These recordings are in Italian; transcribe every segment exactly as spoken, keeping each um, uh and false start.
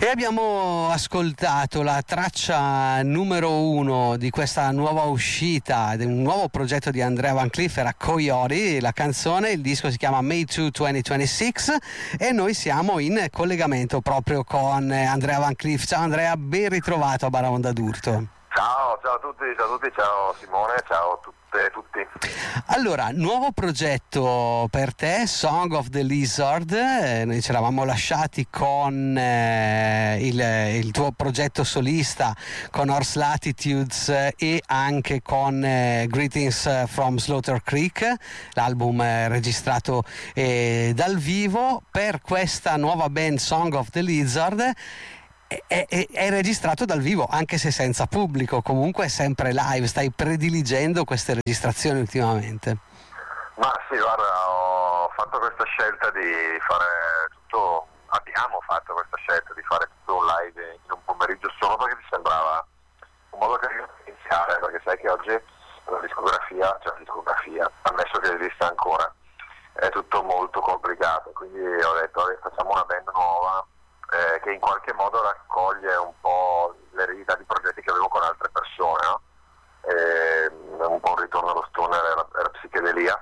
E abbiamo ascoltato la traccia numero uno di questa nuova uscita, di un nuovo progetto di Andrea Van Cliff, era Coyote, la canzone, il disco si chiama May second duemilaventisei e noi siamo in collegamento proprio con Andrea Van Cliff. Ciao Andrea, ben ritrovato a Baraonda d'Urto. Ciao, ciao a tutti, ciao a tutti, ciao Simone, ciao a tutte e tutti. Allora, nuovo progetto per te, Song of the Lizard, eh, noi ci eravamo lasciati con eh, il, il tuo progetto solista, con Horse Latitudes eh, e anche con eh, Greetings from Slaughter Creek, l'album eh, registrato eh, dal vivo. Per questa nuova band Song of the Lizard È, è, è registrato dal vivo, anche se senza pubblico, comunque è sempre live. Stai prediligendo queste registrazioni ultimamente? Ma sì, guarda, ho fatto questa scelta di fare tutto, abbiamo fatto questa scelta di fare tutto un live in un pomeriggio solo perché mi sembrava un modo carino di iniziare, perché sai che oggi la discografia, cioè la discografia, ammesso che esista ancora, è tutto molto complicato, quindi ho detto facciamo una band nuova Eh, che in qualche modo raccoglie un po' l'eredità di progetti che avevo con altre persone, no? Eh, un po' un ritorno allo stoner e alla, alla psichedelia,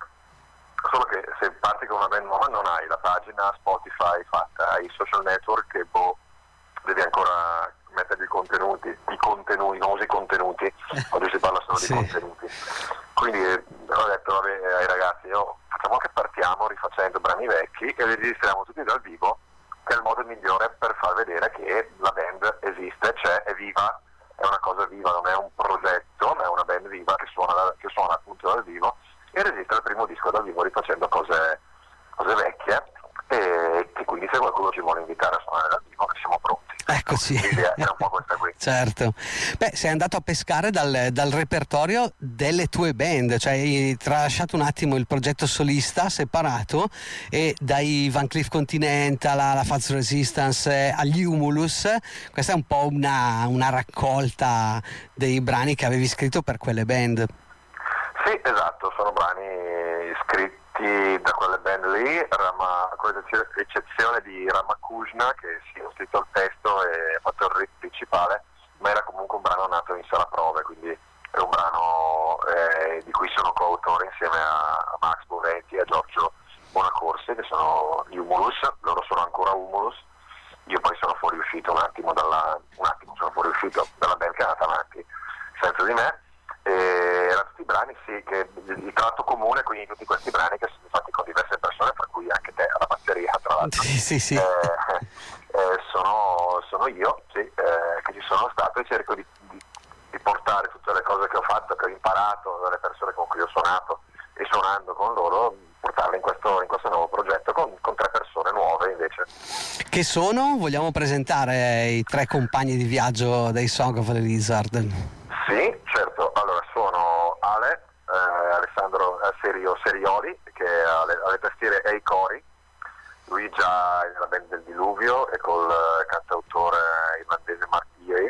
solo che se parti con una band nuova non hai la pagina Spotify fatta, hai i social network che boh, devi ancora mettere i contenuti, i contenuti, i nuovi contenuti, oggi si parla solo sì. di contenuti, quindi eh, ho detto vabbè, ai ragazzi, oh, facciamo che partiamo rifacendo brani vecchi e li registriamo tutti dal vivo, che è il modo migliore per far vedere che la band esiste, c'è, è viva, è una cosa viva, non è un progetto, ma è una band viva che suona, che suona appunto dal vivo e registra il primo disco dal vivo rifacendo cose, cose vecchie e che quindi se qualcuno ci vuole invitare a suonare dal vivo siamo pronti. Eccoci. L'idea è un po' questa qui. Certo. Beh, sei andato a pescare dal, dal repertorio delle tue band, cioè hai tralasciato un attimo il progetto solista separato e dai Van Cliff Continental alla Fats Resistance agli Humulus, questa è un po' una, una raccolta dei brani che avevi scritto per quelle band. Sì, esatto, sono brani scritti da quelle band lì, Rama, con l'eccezione di Ramakrishna che sì, ho scritto il testo e ha fatto il riff principale, ma era comunque un brano nato in sala prove, quindi è un brano eh, di cui sono coautore insieme a, a Max Boventi e a Giorgio Bonacorsi, che sono gli Humulus, loro sono ancora Humulus, io poi sono fuoriuscito un attimo dalla, un attimo sono fuoriuscito dalla band che è andata avanti senza di me. E erano tutti brani sì che il tratto comune, quindi tutti questi brani che sono fatti con diverse persone, fra cui anche te alla batteria tra l'altro. Sì, sì, sì. Eh, eh, sono, sono io sì, eh, che ci sono stato e cerco di, di, di portare tutte le cose che ho fatto, che ho imparato dalle persone con cui ho suonato e suonando con loro, portarle in questo, in questo nuovo progetto con, con tre persone nuove invece. Che sono? Vogliamo presentare i tre compagni di viaggio dei Song of the Lizard? Sì, certo. Allora, sono Ale, eh, Alessandro eh, Serio Serioli, che ha le, ha le tastiere e i cori. Lui già è nella band del Diluvio e col eh, cantautore irlandese Mark Geary.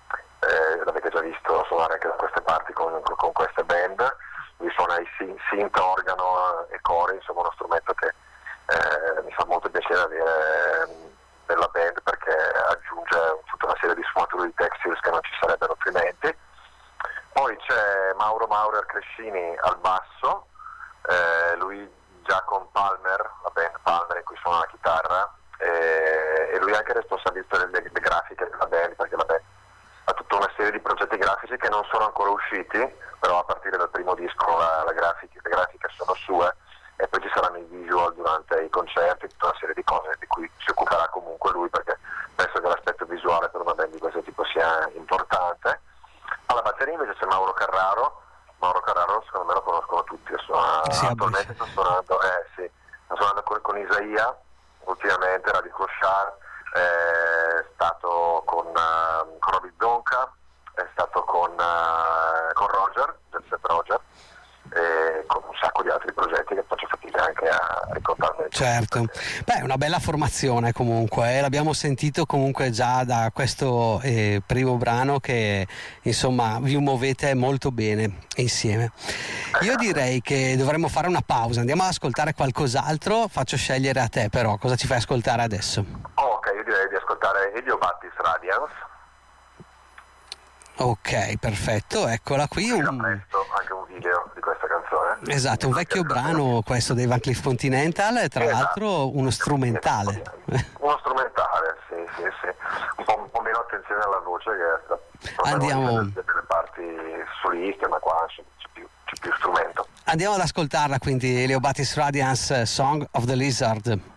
Eh, l'avete già visto suonare anche da queste parti con, con, con queste band. Lui suona i synth, organo e cori, insomma uno strumento che eh, mi fa molto piacere avere nella band perché aggiunge tutta una serie di sfumature di textures che non ci sarebbero altrimenti. Poi c'è Mauro Maurer Crescini al basso, eh, lui già con Palmer, la band Palmer in cui suona la chitarra, eh, e lui è anche responsabilista delle, delle grafiche della band, perché la band ha tutta una serie di progetti grafici che non sono ancora usciti, però a partire dal primo disco la, la grafica, le grafiche sono sue e poi ci saranno i visual durante i concerti, tutta una serie di cose di cui si occuperà comunque lui, perché penso che l'aspetto visuale per una band di questo tipo sia importante. Alla batteria invece c'è Mauro Carraro. Mauro Carraro secondo me lo conoscono tutti, suona, sì, attualmente sto suonando, eh, sì, sto suonando con, con Isaia ultimamente, Radio Clochard, è stato con, uh, con Robbie Zonka, è stato con, uh, con Roger, Jet Roger, e con un sacco di altri progetti che faccio fatica anche a ricordarmi. Certo, beh, è una bella formazione comunque, eh. L'abbiamo sentito comunque già da questo eh, primo brano che insomma vi muovete molto bene insieme. Io direi che dovremmo fare una pausa, andiamo ad ascoltare qualcos'altro, faccio scegliere a te però, cosa ci fai ascoltare adesso? Oh, ok, io direi di ascoltare Elio Battis Radiance. Ok, perfetto, eccola qui. Un... presto anche un video di questa canzone. Esatto, un vecchio brano questo dei Van Cleef Continental, tra esatto. l'altro uno strumentale. Uno strumentale, sì, sì, sì. Un po', un po' meno attenzione alla voce che è Andiamo... delle parti soliste, ma qua c'è più, c'è più strumento. Andiamo ad ascoltarla quindi, Elio Battis Radiance, Song of the Lizard.